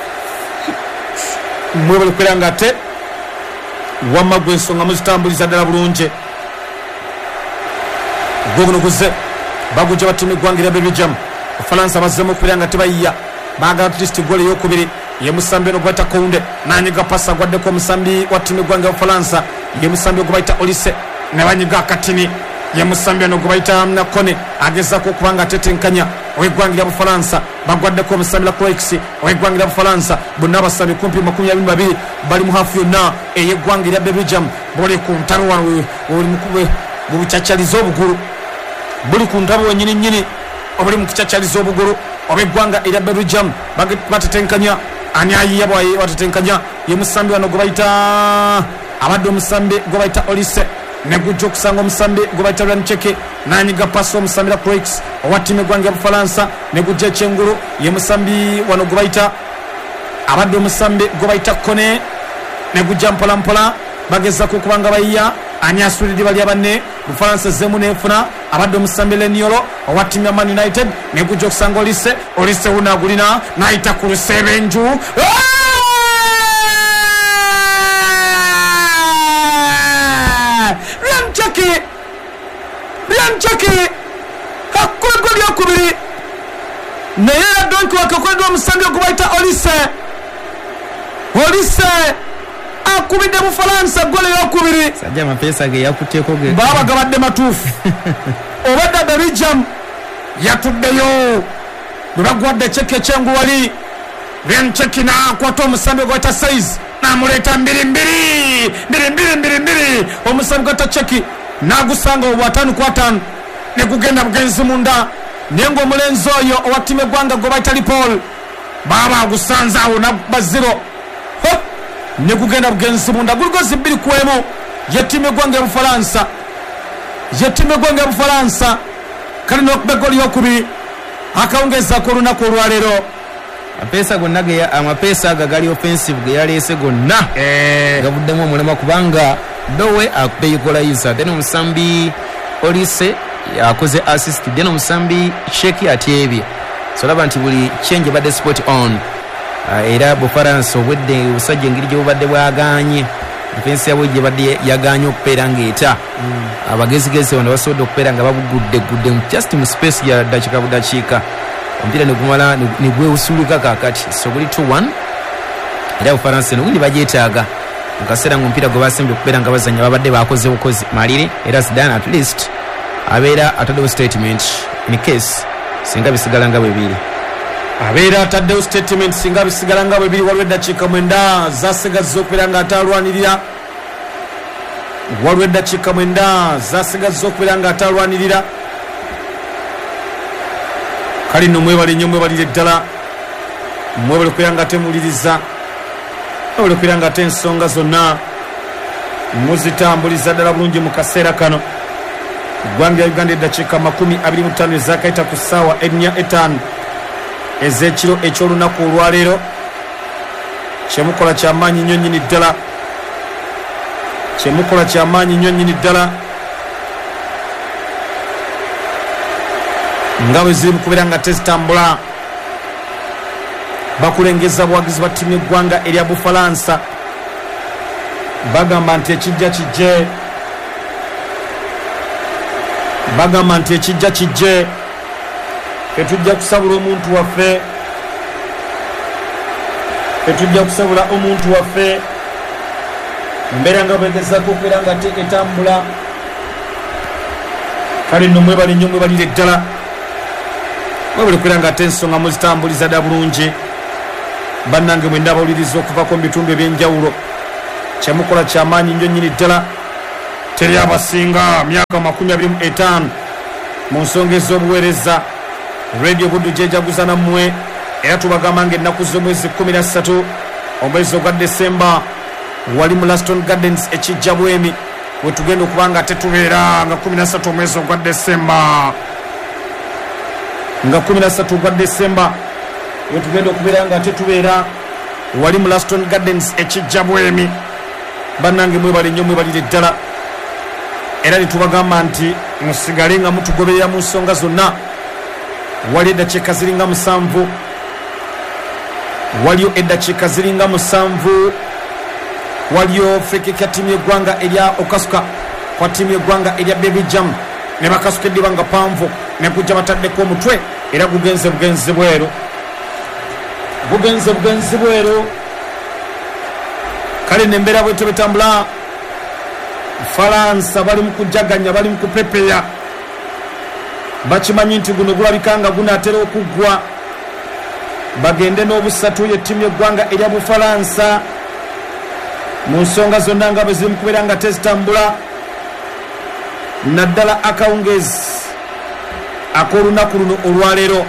mwebale kubeera nga ate wamma gwe ensonga muzitambuliza ddala bulungi gwe guno guze bagujja battima eggwanga erya Belgium Abafalansa bazzemu okubeera nga tebayiya baagala tulisti gole eyokubiri ye musambi ono gwaita Kounde nanyiga pasa gwaddeko omusambi wa ttimu eggwanga Abafalansa ye musambi ogubayita Olise ne banyiga akatini ye musambi ono gubayita Nakone agezaako okuba nga atetenkanya ow'eggwanga erya Bufalansa bagwaddeko omusambi la Croix ow'eggwanga erya Bufalansa bonna abasambi kumpi makumi abiri babiri bali mu hafu yonna ey'eggwanga erya Belgium boli ku ntalo wawe oli mukube bubucaccaliza obugulu buli ku ntalo wennyini nnyini obuli mu kucaccaliza obugulu ob'eggwanga erya Belgium batetenkanya ani ayiya bwaye batetenkanya ye musambi wano gwe bayita abadde omusambi gwe bayita Olise ne gujja okusanga omusambi gwe bayita Rancheke nanyiga pasi omusambi la Croix owa ttimu eggwanga ya Bufalansa ne gujja ekyengulu ye musambi wano gwe bayita abadde omusambi gwe bayita Kone ne gujja mpolampola bagezako okubanga bayiya ani asuulidde bali abanne Bufalansa zemu nefuna abadde omusambi Leniolo owa ttimu ya Man United ne gujja okusanga Olise Olise wuno agulina n'ayita ku lusebenju Rancheke Rancheke akwego lyokubiri naye donki wakakwedwa omusambi ogubayita Olise Olise akubidde Bufalansa gole yokubiri sajja amapesa ge yakutteko ge baba gabadde matuufu obadde Belgium yatuddeyo bwe bagwadde Cheke kyengu wali Rancheke n'akwata omusambi ogwayita Saiz n'amuleeta mbiri mbiri mbiri mbiri mbiri mbiri omusambi gwayita Cheke n'agusanga obwa ataano ku ataano ne gugenda bugenzi munda naye ng'omulenzi oyo owa ttimu eggwanga gwe bayita Lipool baba agusanze awo nabba zero ne gugenda bugenzi munda guligozi bbiri ku emu ye ttimu eggwanga ya Bufalansa ye ttimu eggwanga ya Bufalansa kale n'okuba egoli yokubiri akawungezaako olunaku olwaleero amapesa gonna ge amapesa aga gali offensive ge yaleese gonna gavuddemu omulema kubanga dowe akube equalizer ate n'omusambi Olise akoze assist then omusambi Cheke atyebye so olaba nti buli change badde sport on uh, era Bufalansa obwedde obusajja engeri gye bubadde bwaganye defense yabwe gye badde yaganye okupeera ng'eta mm. abagezigezi bano basobodde okupeera nga babugudde gudde just mu space ya dakiika budakiika omupiira ne gumala ne gwewusulika kaakati so buli two one era Bufalansa eno gundi bagyetaaga mu kaseera ng'omupiira gwe basimbye okubeera nga bazanya babadde bakoze bukozi malire era Zidane at least abeera ataddewo statement in case singa bisigala nga bwe biri abeera ataddewo statement singa bisigala nga bwe biri waliwo eddakiika mwenda zasigazza okubeera nga ataalwanirira waliwo eddakiika mwenda zasigazza okubeera nga ataalwanirira kale nno mwebale nnyo mwebalire ddala mwebale okubeera nga temuwuliriza mwebale okubeera nga ate ensonga zonna muzitambuliza ddala bulungi mu kaseera kano eggwanga ya Uganda eddakiika makumi abiri mu ttaano ezakayita ku ssaawa ennya etaano ez'ekiro eky'olunaku olwaleero kyemukola kyamaanyi nnyo nnyini ddala kyemukola kyamaanyi nnyo nnyini ddala nga bwe ziri mu kubeera nga tezitambula bakulengeza buwagizi ba ttimu eggwanga erya Bufalansa bagamba nti ekijja kijje bagamba nti ekijja kijje fetujja kusabula omuntu waffe fetujja kusabula omuntu waffe mbeera nga bwegezaako okubeera nga te etambula kale nno mwebale nnyo mwebalire ddala wabuli kulanga ate ensonga muzitambuliza dda bulungi bannange mwenda abawuliriza okuvako mu bitundu ebyenjawulo kyemukola kyamaanyi nnyo nnyini ddala teri abasinga myaka makumi abiri mu etaano mu nsonga ez'obuweereza radio buddu gyejaguza nammwe era tubagamba nga ennaku z'omwezi kumi na ssatu omwezi ogwa desemba wali mu Laston Gardens ekijja bwemi wetugenda okuba nga tetubeera nga kumi na ssatu omwezi ogwa desemba nga kumi na ssatu ogwa desemba wetugenda okubeera nga tetubeera wali mu Laston Gardens ekijja bwemi bannange mwebale nnyo mwebalire ddala era netubagamba nti musigale nga mutugoberera mu nsonga zonna wali eddakiika ziringa musanvu waliyo eddakiika ziringa musanvu waliyo fekeka tiimu y'eggwanga erya okasuka kwa tiimu y'eggwanga erya Baby Jam ne bakasuka eddiba nga panvu ne kujja bataddeko omutwe era gugenze bugenzi bweru bugenze bugenzi bweru kale nembeera bwetyo betambula Faransa bali mu kujaganya bali mu kupepeya bakimanyi nti guno gulabika nga gunaatera okuggwa bagende n'obusatu yettiimu y'eggwanga erya Bufalansa mu nsonga zonna nga bwe ziri mu kubeera nga tezitambula naddala akawungezi ak'olunaku luno olwaleero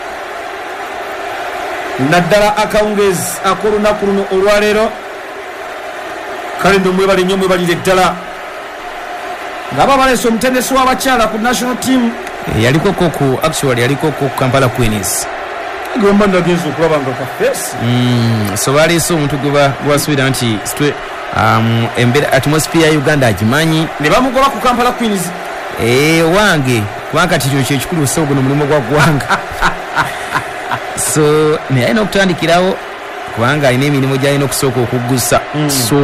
naddala akawungezi ak'olunaku luno olwaleero kale ndo mwebale nnyo mwebalire ddala ngaba baleese omutendesi w'abakyala ku national team yaliko ku actually yaliko ku Kampala Queens gamba ndagenza okulaba nga kafeesi so baleese omuntu gwe basuubira nti um, embeera atmosphere ya Uganda agimanyi ne bamugoba ku Kampala Queens wange kubanga kati kyo ekikulu so guno mulimu gwa ggwanga so naye alina okutandikirawo kubanga alina emirimu gy'alina okusooka okuggusa so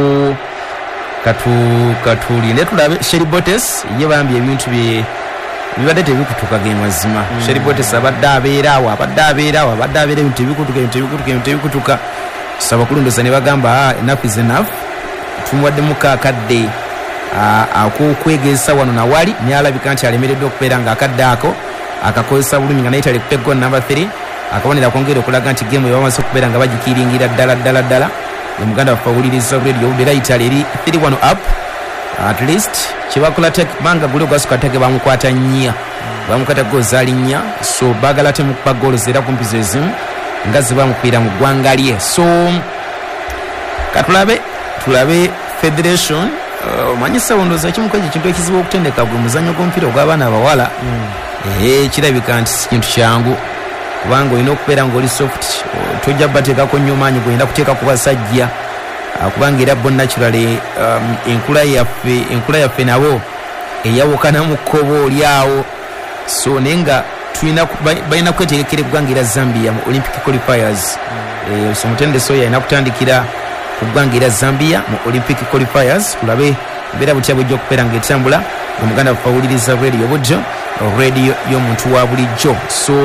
katulinde tulabe Sherry Botes ye bambye ebintu bye bibadde tebikutuka ge mazima Sherry Botes abadde abeeraawo abadde abeeraawo abadde abeera ebintu tebikutuka ebintu tebikutuka ebintu tebikutuka so abakulembeze ne bagamba enough is enough tumuwaddemu kaakadde akokwegezesa wano nawali naye alabika nti alemereddwa okubeera nga akadde ako akakozesa bulumi nga naye talekutte gol number three akabonera kwongera okulaga nti gemu yabamaze okubeera nga bagikiringira ddala ddala ddala omuganda wafawuliriza radio obudde Italy eri three one up at least kibakola tek manga gule gwasuka teke bamukwata nnya bamukwata goals ali nnya so bagala temu kuba goals era kumpizo ezimu nga zibamukwira mu ggwanga lye so katulabe tulabe federation omanyisa uh, wondoza kimu kwaje kintu ekizibu okutendeka gwe muzanyo gw'omupiira ogw'abaana abawala mm. eh kirabika nti kintu kyangu kubanga olina okubeera ng'oli soft tojja bateekako nnyo maanyi gwenda kuteeka ku basajja kubanga era bo naturally um, enkula yaffe enkula yaffe nabo eyawukana mu kkobo olyawo so naye nga tulina balina kwetegekera eggwanga era Zambia mu Olympic qualifiers mm. e, so mutendesi oyo alina kutandikira ku ggwanga era Zambia mu Olympic qualifiers tulabe embeera butya bwejja okubeera ng'etambula omuganda bafawuliriza radio budjo radio y'omuntu wa bulijjo so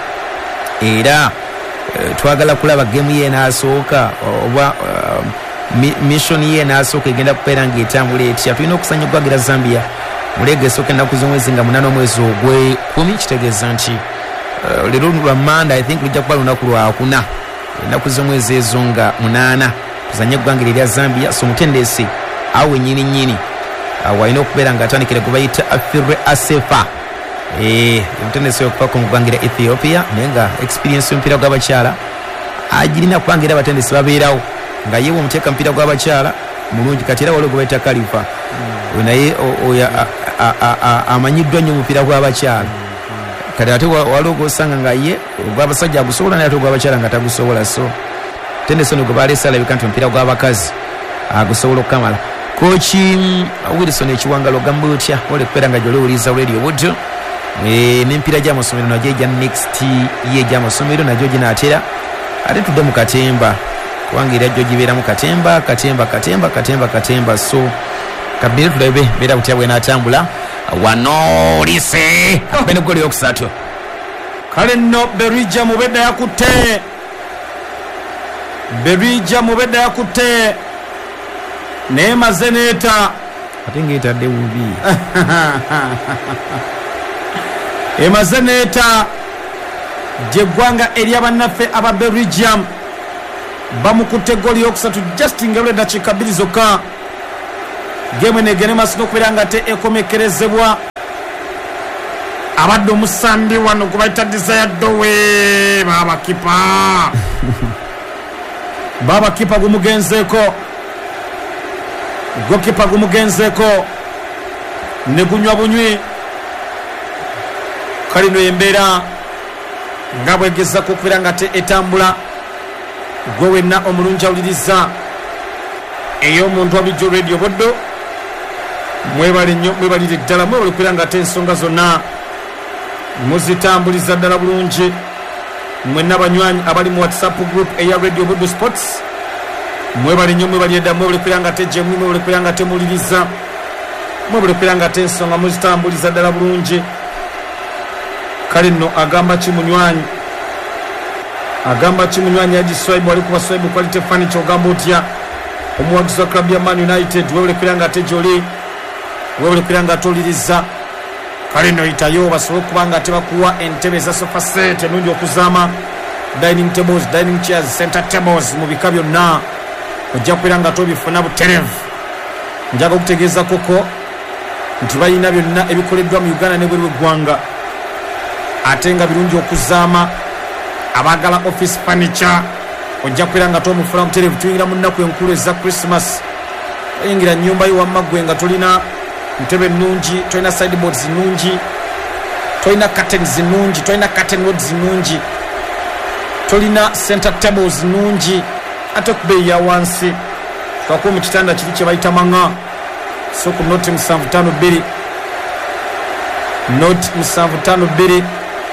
era uh, twagala kulaba game ye n'asooka oba uh, mi, mission ye n'asooka egenda kubeera ng'etambula etya tulina okusanya eggwanga Zambia muleega esooka ennaku z'omwezi nga munaana omwezi ogwe kumi kitegeeza nti uh, leero lwa Manda I think lujja kuba lunaku lwakuna ennaku z'omwezi ezo nga munaana tuzanye eggwanga erya Zambia so mutendesi awe nnyini nnyini uh, walina okubeera ng'atandikira gwe bayita Afirre Asefa eh mutendesi okupako mu ggwanga erya Ethiopia naye nga experience y'omupiira gw'abakyala agirina kubanga era abatendesi babeerawo nga yewe omuteeka omupiira gw'abakyala mulungi kati era waliwo gwe bayita Kalifa naye oyo amanyiddwa nnyo omupiira gw'abakyala kati ate waliwo gw'osanga nga ye ogw'abasajja agusobola naye ate ogw'abakyala nga tagusobola so tendesi ono gwe baleese alabika nti omupiira gw'abakazi agusobola okukamala kochi Wilson ekiwangalo ogamba otya ole kubeera nga gy'oliwuliriza radio budjo n'empiira gy'amasomero nagyo ejja next ye gy'amasomero nagyo ginaatera ate tudde mu katemba kubanga era jjo gibeera mu katemba katemba katemba katemba katemba so kabire tulabe beera butya bwenaatambula wano lise bene goli yokusatu kale nno Berija mubedda yakutte Berija mubedda yakutte neemaze neeta ate ng'etadde bubi emaze neeta gyeggwanga eri abannaffe aba Belgium bamukutte goli yokusatu just ngalo eddakiika bbiri zokka gemu negene maaso n'okubeera nga te ekomekerezebwa abadde omusambi wano gwe bayita Desire Doe baabakipa baabakipa gumugenzeeko gokipa gumugenzeeko ne gunywa bunywi kale no embeera nga bwegezako okubeera nga te etambula gwe wenna omulungi awuliriza ey'omuntu wa Bijjo Radio Boddo mwebale nnyo mwebalire ddala mwebale okubeera nga te ensonga zonna muzitambuliza ddala bulungi mwenna banywanyi abali mu WhatsApp group eya Radio Boddo Sports mwebale nnyo mwebalire ddala mwebale okubeera nga te gyemuli mwebale okubeera nga te muliriza mwebale okubeera nga te ensonga muzitambuliza ddala bulungi kale nno agamba kimunywanyi agamba kimunywanyi yagiswaibu ali kuba swaibu quality furniture ogamba otya omuwagizi wa club ya Man United webale okubeera nga te gyoli webale okubeera nga toliriza kale nno yitayo basobole okuba nga tebakuwa entebe za sofa set ennungi okuzaama dining tables dining chairs center tables mu bika byonna ojja kubeera nga tobifuna buterevu njaga okutegeeza koko nti balina byonna ebikoleddwa mu Uganda ne buli bweggwanga ate nga birungi okuzaama abaagala office furniture ojja kubeera nga tomufuna muterevu tuyingira mu nnaku enkulu eza Christmas oyingira nnyumba yo wamma ggwe nga tolina ntebe nnungi tolina sideboards nnungi tolina curtains nnungi tolina curtain rods nnungi tolina center tables nnungi ate ku bbeeyi ya wansi twakuba mu kitanda kiri kye bayita maŋa so ku noti musanvu tano bbiri noti musanvu tano bbiri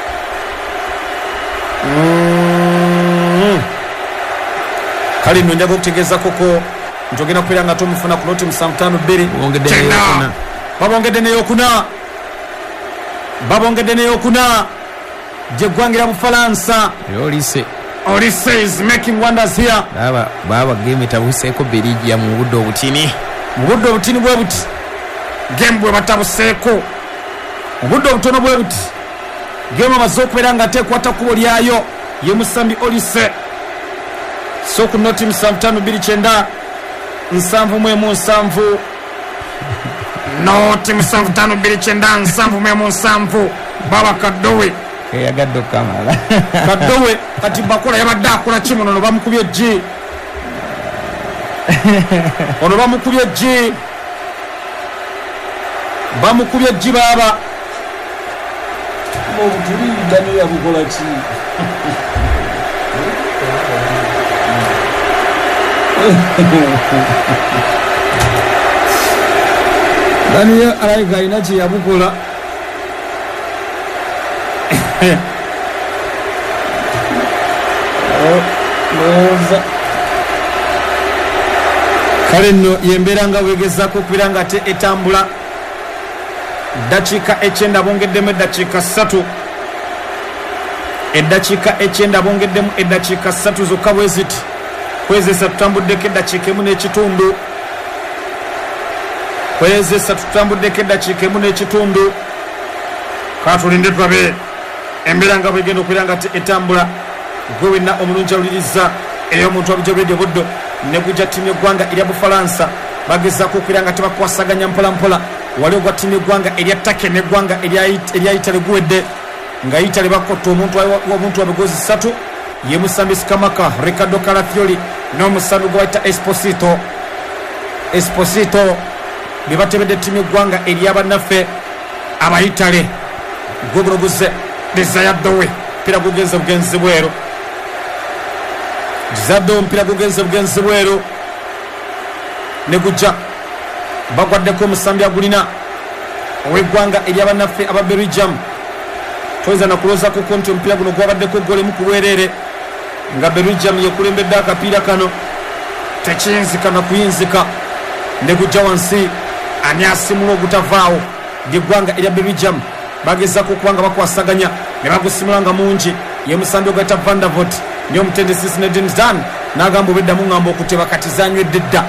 Mm. kale nno njaga okutegeeza koko nti ogenda kubeera nga tomufuna ku noti musanvu tano bbiri babongedde neyokuna babongedde neyokuna gyeggwangira Bufalansa olise Olise is making wonders here baba baba game tabuseeko Belgium ya mu budde obutini mu budde obutini bwe buti game bwe batabuseeko mu budde obutono bwe buti game amaze okubeera nga ateekwata kubo lyayo ye musambi Olise so ku noti musanvu tano bbiri kyenda nsanvu mu emu nsanvu noti musanvu tano bbiri kyenda nsanvu mu emu nsanvu baba Kadowe eyagadde okamala Kadowe kati bakola yabadde akola ki muno no bamukubye G ono bamukubye G bamukubye G baba obutuli Daniel abukola ki Daniel alayiga alina kye yabukola lowooza kale nno yembeera nga wegezaako okubeera nga te etambula dakiika ekyenda bongeddemu eddakiika ssatu eddakiika ekyenda bongeddemu eddakiika ssatu zokka bwe ziti kwezesa tutambuddeko eddakiika emu n'ekitundu kwezesa tutambuddeko eddakiika emu n'ekitundu katulinde tulabe embeera nga bwegenda okubeera nga te etambula gwe wenna omulungi awuliriza ey'omuntu wa Bijjo Radio Boddo ne gujja ttiimu y'eggwanga erya Bufalansa bagezaako okubeera nga tebakwasaganya mpola mpola wali ogwa ttiimu y'eggwanga erya Take n'eggwanga erya Italy guwedde nga Italy bakotta omuntu wa bigozi ssatu ye musambi Skamaka Riccardo Calafiori n'omusambi gwe bayita Esposito Esposito be batebedde ttiimu y'eggwanga erya bannaffe aba Italy gwe guno guze Desire Doe mpira gugenze bugenzi bweru Zaddo mpira gugenze bugenzi bweru ne gujja bagwaddeko omusambi agulina ow'eggwanga ery'abannaffe aba Belgium toyinza nakulooza kuko nti omupiira guno gwabaddeko gole mu kubwereere nga Belgium yekulembedde akapiira kano tekiyinzika na kuyinzika ne gujja wansi ani asimula ogutavaawo ly'eggwanga erya Belgium bagezaako okuba nga bakwasaganya ne bagusimula nga mungi ye musambi ogwayita Van der Voort ne omutendesi Zinedine Zidane n'agamba obeddamu ngamba okuteba kati zanywedde dda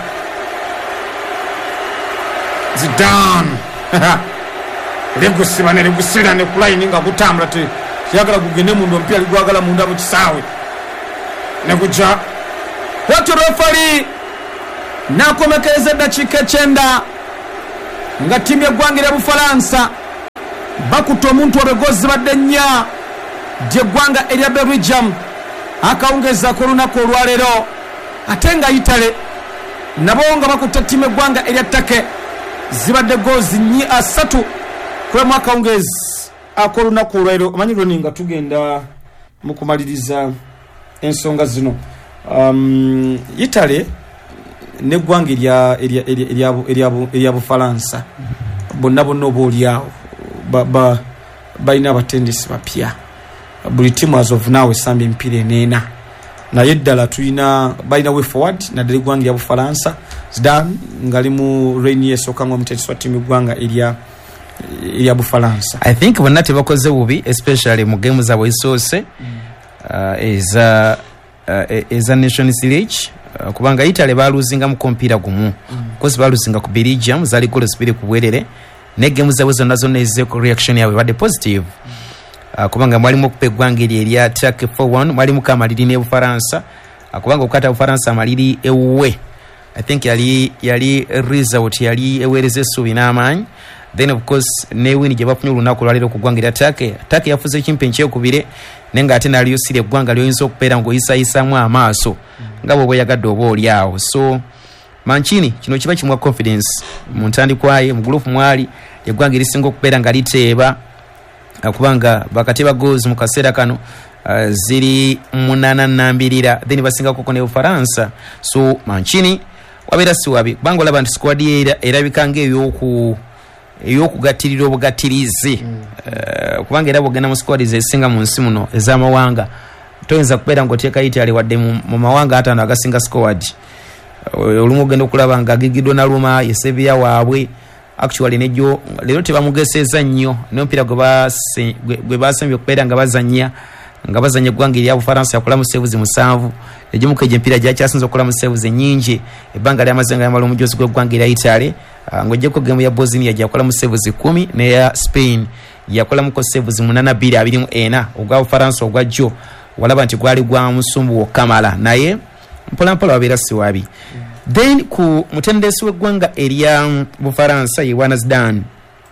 Zidane legusiba ne legusira ne kulayini nga gutambula yagala kugende mundu ompira ligwagala munda mu kisaawe ne kujja watyo refari nakomekereza eddakiika ekyenda nga ttiimu y'eggwanga erya Bufalansa bakuta omuntu abegozi badde nnya gy'eggwanga erya Belgium akawungeza ku lunaku olwaleero ate nga Italy nabo nga bakuta ttiimu eggwanga erya Turkey zibadde gozi nyi asatu kulemu akawungezi ak'olunaku olwaleero. omanyi lwoni nga tugenda mu kumaliriza ensonga zino um, Italy n'eggwanga erya Bufalansa bonna bonna oba oliawo balina abatendesi bapya buli timu as of now esamba emipiira eneena naye ddala tulina balina way forward naddala eggwanga erya Bufalansa Zidane ngali mu reign esooka nga omutendesi wa ttiimu eggwanga erya erya Bufalansa. I think bonna tebakoze bubi especially mu game zaabwe ezisoose uh, eza uh, eza Nations League uh, kubanga Italy baluzinga mu kompiira gumu because mm. baluzinga ku Belgium zali goal zibiri ku bwerere ne game zaabwe zonna zonna ezeko reaction yaabwe badde positive uh, kubanga mwalimu okupa eggwanga erya Turkey four one mwalimu kamaliri ne Bufaransa uh, kubanga okukata Bufaransa amaliri ewuwe I think yali yali result yali ewereze essuubi n'amaanyi. Then of course ne win gye bafunye olunaku lwaleero ku ggwanga erya Turkey. Turkey yafuze ekimpe kyekubire nenga ate naliyo sire eggwanga lyoyinza okubeera ng'oyisayisaamu amaaso nga bwe bweyagadde oba oli awo. So Mancini kino kiba kimuwa confidence mu ntandikwaye mu group mwali eggwanga erisinga okubeera nga liteeba kubanga bakateba goals mu kaseera kano uh, ziri munana nambirira then basingako ne Bufaransa. So Mancini wabeera si wabi kubanga olaba nti squad ye erabika ng'ey'oku eyokugatirira obugatirizi mm. uh, kubanga era bwogenda mu squad ezisinga mu nsi muno ez'amawanga toyinza kubeera ng'oteeka Italy wadde mu mawanga ataano agasinga squad uh, olumu ogenda okulaba nga Gigi Donnarumma ye Sevilla waabwe actually nejjo leero tebamugeseeza nnyo n'omupiira gwe basembye okubeera nga bazannya nga bazanya eggwanga erya Bufaransa yakola mu sevuzi musanvu egimuka egy'empiira gyakyasinza okukola mu sevuzi nnyingi ebbanga ly'amazenga yamala omujoozi gw'eggwanga erya Italy uh, ng'ojjeko gemu ya Bosnia gyakola mu sevuzi kumi neya Spain yakola muko sevuzi munana bbiri abiri mu ena ogwa Bufaransa ogwa jjo walaba nti gwali gwa musumbu wokkamala naye mpolampola wabeera si wabi mm. Then ku mutendesi w'eggwanga erya Bufaransa ye Wana Zidane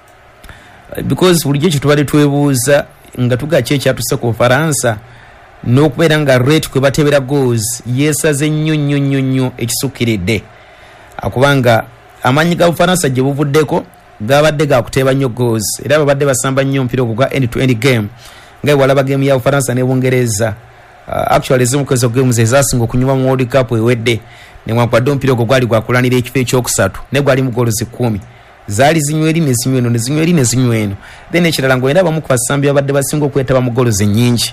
uh, because bulijjo kye tubadde twebuuza nga tugachi ekyatuse ku Bufaransa n'okubeera nga rate kwe batebera goals yeesaze nnyo nnyo nnyo nnyo ekisukiridde akubanga amaanyi ga Bufaransa gye buvuddeko gabadde gakuteeba nnyo goals era babadde basamba nnyo omupiira ogwo gwa end to end game nga walaba game ya Bufaransa ne Bungereza uh, actually ezimu kwezo games ezasinga okunyuma mu World Cup ewedde ne mwakwadde omupiira ogwo gwali gwakulanira ekifo ekyokusatu ne gwali mu goals kumi zaali zinyweri ne zinyweno ne zinyweri ne zinyweno then ekirala ng'oyenda abamu ku basambi babadde basinga okwetaba mu goals ennyingi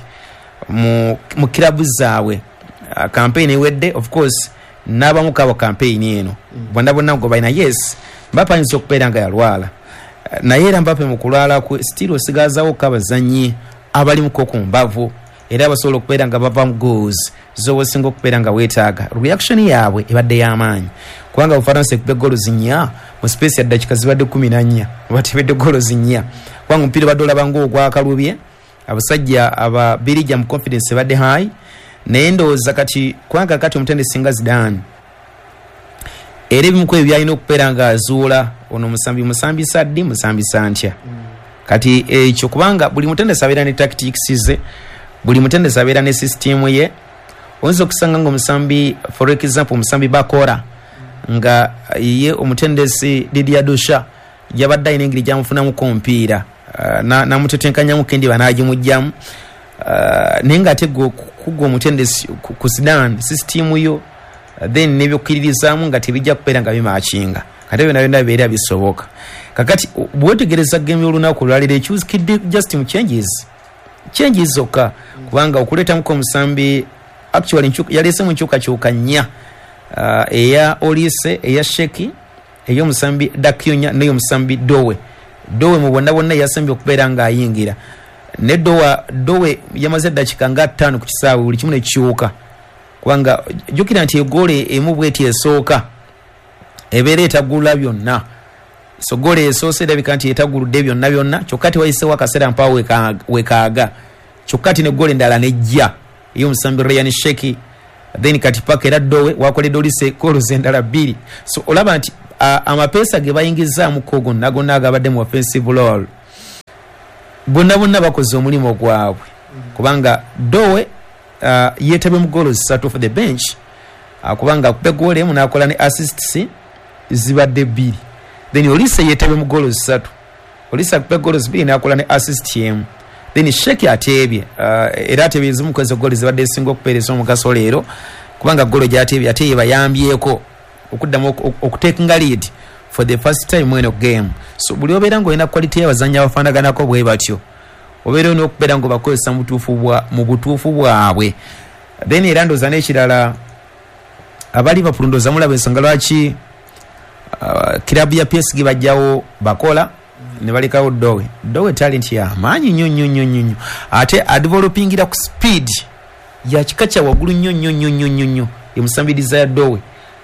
mu mu kirabu zaabwe uh, campaign ewedde of course n'abamu kabo campaign eno mm. bonna bonna ngo balina yes Mbappe ayinza okubeera nga yalwala uh, naye era Mbappe mu kulwala kwe still osigazaawo kabazannyi abalimuko ku mbavu era basobola okubeera nga bava mu goals zoba osinga okubeera nga weetaaga reaction yaabwe ebadde y'amaanyi kubanga Bufaransa ekube goals nnya mu space ya dakika zibadde kumi na nnya batebedde goals nnya kubanga omupiira badde olaba ng'ogwakalubye abasajja ababirija mu confidence badde high naye ndowooza kati kubanga kati omutendesi nga Zidane era ebimu ku ebyo byalina okubeera nga azuula ono musambi musambisa ddi musambisa ntya mm. kati ekyo kubanga buli mutendesi abeera ne tactics ze buli mutendesi abeera ne system ye oyinza okusanga ng'omusambi for example omusambi Bakora nga ye omutendesi Didier Deschamps yabadde ayina engeri gyamufunamu kompiira uh, namutetenkanyamu kendi banagimugjamu uh, naye ng'ate kugwa omutendesi ku Zidane system yo uh, then nebyokukiririzaamu nga tebijja kubeera nga bimakinga kati byonna byonna bibeera bisoboka kakati bwetegereza game y'olunaku olwaleero ekyusikidde just mu changes changes zokka kubanga okuleetamuko omusambi actually yaleese mu nkyukakyuka nnya uh, eya Olise eya Sheki ey'omusambi Dakionya n'ey'omusambi Dowe Dowe mu bonna bonna yasembye okubeera ng'ayingira ne Dowa Dowe yamaze eddakiika nga ttaano ku kisaawe buli kimu ne kikyuka kubanga jjukira nti egoole emu bw'eti esooka ebeera etagulula byonna so goole esoose erabika nti etaguludde byonna byonna kyokka tewayiseewo akaseera mpaawo wekaaga kyokka ati ne goal endala nejja ey'omusambi Ryan Sheki, then kati paka era Dowe wakoledde Olise goals endala bbiri. So olaba nti uh, amapeesa ge bayingizaamu kogo nago nagabadde mu offensive role bonna bonna bakoze omulimu gwabwe kubanga Dowe uh, yeetabe mu goals ssatu for the bench uh, kubanga akupe goal emu n'akola ne assists zibadde bbiri, then Olise yeetabe mu goals ssatu, Olise akupe goals bbiri n'akola ne assist emu, then Sheki ateebye uh, era ateebye zimu kwezi goals zibadde esinga okupeereza omugaso leero kubanga goal gy'ateebye ate ye bayambyeko okuddamu okutekinga lead for the first time in a game. So buli obeera ng'olina quality y'abazannyi abafaanaganako bwe batyo obeera olina okubeera ng'obakozesa mu butuufu bwabwe. Then era ndooza n'ekirala aba Liverpool ndooza mulaba ensonga lwaki uh, kirabu ya P S G bajjawo bakola ne balekawo Dowe. Dowe talent y'amaanyi nnyo nnyo nnyo nnyo ate adevelopingira ku speed ya kika kya waggulu nnyo nnyo nnyo nnyo nnyo nnyo emusambiriza ya Dowe.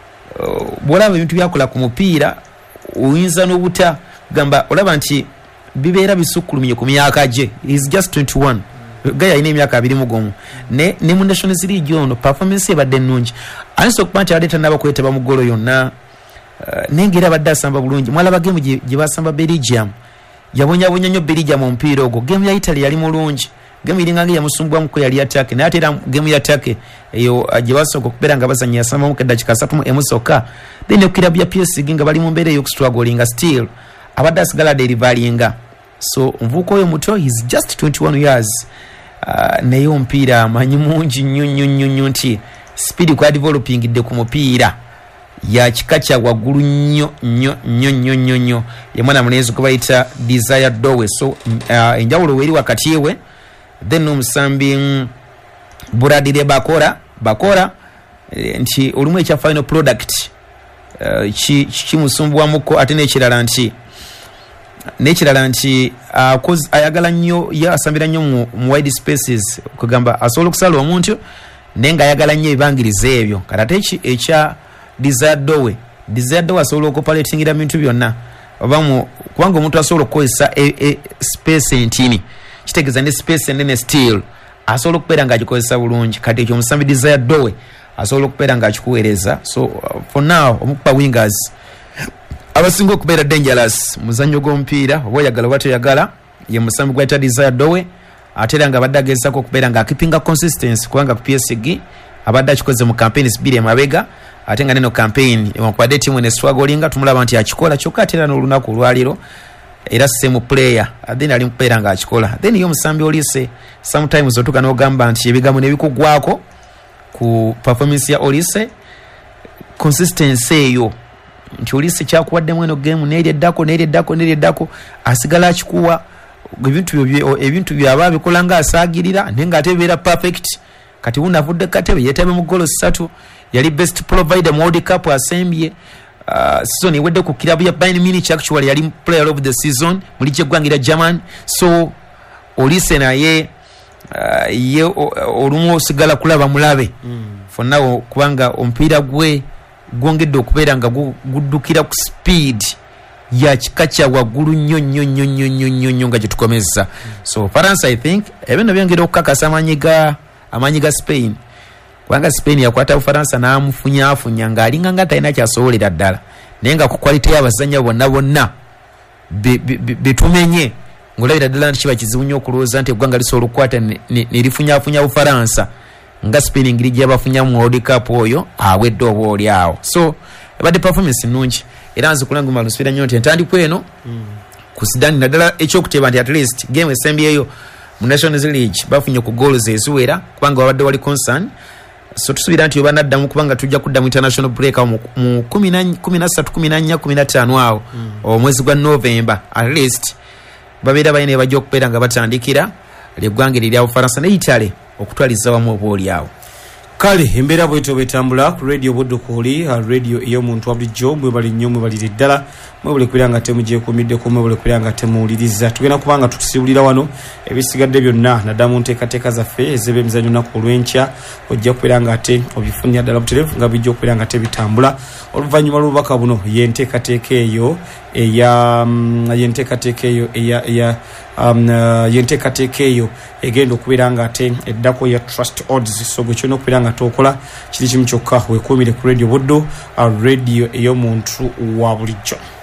Uh, bwolaba ebintu byakola ku mupiira oyinza n'obuta gamba olaba nti bibeera bisukkulumye ku myaka gye. Is just twenty-one gaya ine emyaka abiri mu gumu ne ne mu Nations League ono performance ebadde nnungi ayinza okuba nti aleta n'abakwetaba mu golo yonna uh, nengera abadde asamba bulungi. Mwalaba gemu gye basamba Belgium yabonyabonya nnyo Belgium omupiira ogwo. Gemu ya Italy yali mulungi, gemu iringange yamusumbwamuko yali attack naye ate era gemu ya attack eyo gye basooka okubeera nga bazannya yasambamu keddakiika asatu mu emusooka, then okirabu ya P S G nga bali mu mbeera ey'okustrugglinga still abadde asigala derivalinga. So nvuuka oyo muto is just twenty-one years uh, naye omupiira amanyi mungi nnyo nnyo nnyo nnyo nti speed kwa developingidde ku mupiira ya kika kya waggulu nnyo nnyo nnyo nnyo nnyo nnyo ye mwana mulenzi gwe bayita Desire Dowe. So uh, enjawulo weeri wakati we then omusambi mm, Buradire Bakora Bakora nti olumu ekya final product uh, ki kimusumbwamuko ate n'ekirala nti n'ekirala nti uh, ayagala nnyo ye asambira nnyo mu, mu wide spaces kugamba asobola okusala omuntu naye nga ayagala nnyo ebibangiriza ebyo kati ate ekya Desire Dowe Desire Dowe asobola okupaletingira bintu byonna oba kubanga omuntu asobola okukozesa e, e, space entini kitegeeza ne space enene still asobola okubeera ng'agikozesa bulungi. Kati ekyo omusambi Desire Dowe asobola okubeera ng'akikuweereza. So uh, for now omukupa wingers abasinga okubeera dangerous muzannyo gw'omupiira oba oyagala oba toyagala ye musambi gwayita Desire Dowe ate era nga abadde agezaako okubeera ng'akipinga consistency kubanga ku P S G abadde akikoze mu campaigns bbiri emabega ate nga neno campaign newankubadde ttiimu ne strugglinga tumulaba nti akikola kyokka ate era n'olunaku olwaliro era semu player then ali mupeera ng'akikola. Then yo musambi Olise sometimes otuka n'ogamba nti ebigambo nebikugwako ku performance ya Olise consistency eyo nti Olise kyakuwaddemu eno game neereddako neereddako neereddako asigala akikuwa ebintu byo ebintu byaba bikola nga asaagirira naye ng'ate bibeera perfect. Kati unavudde katebe yeetabe mu golo ssatu yali best provider mu World Cup asembye uh, season ewedde ku kirabu ya Bayern Munich actually yali player of the season mu lige gwangira German. So Olise naye uh, ye olumu osigala kulaba mulabe mm. for now kubanga omupiira gwe gwongedde okubeera nga guddukira ku speed ya kika kya waggulu nnyo nnyo nnyo nnyo nnyo nnyo nnyo nga gye tukomezza. So Faransa I think ebino byongera okukakasa amaanyi ga amaanyi ga Spain kubanga Spain yakwata Bufaransa n'amufunyaafunya ng'alinga nga talina kyasobolera ddala naye nga ku quality y'abazannya bonna bonna betumenye ng'olabira ddala nti kiba kizibu nnyo okulowooza nti eggwanga lisobola okukwata ne lifunyaafunya Bufaransa nga Spain ngeri gye bafunya mu World Cup oyo awedde oba oli awo. So ebadde performance nnungi era nze kulanguma lusiira nnyo nti entandikwa eno mm. ku Sudan naddala ekyokuteba nti at least game esembyeyo mu Nations League bafunye ku goals eziwera kubanga wabadde wali concern. So tusuubira nti oba naddamu kubanga tujja kudda mu international break mu kumi na ssatu kumi na nnya kumi na ttaano awo mm. omwezi gwa November at least babeera balina bajja okubeera nga batandikira ly'eggwanga erya Bufaransa ne Italy okutwaliza wamu oba oli awo. Kale embeera bwetyo betambula ku radio Buddukuli radio ey'omuntu wa bulijjo mwe bali nnyo mwe balire ddala mwe buli kwira nga temugyekuumiddeko mwe buli kwira nga temuwuliriza tugenda kubanga tutusibulira wano ebisigadde byonna naddamu nteekateeka zaffe ezeba emizannyo nnaku olw'enkya ojja kubeera nga ate obifunira ddala butereevu nga bijja okubeera nga tebitambula oluvannyuma lw'obubaka buno ye nteekateeka eyo eya um, yenteekateeka eyo eya eya um, uh, yenteekateeka eyo egenda okubeera nga ate eddako ya trust odds. So gwe kyona okubeera nga tookola kiri kimu kyokka weekuumire ku radio Buddo, uh, radio ey'omuntu wa bulijjo.